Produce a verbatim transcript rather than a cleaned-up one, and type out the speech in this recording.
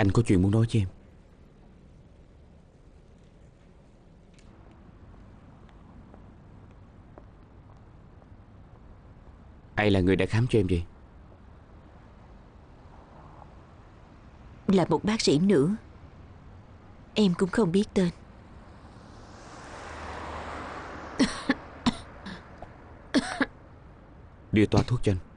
Anh có chuyện muốn nói với em. Ai là người đã khám cho em vậy? Là một bác sĩ nữ. Em cũng không biết tên. Đưa toa thuốc cho anh.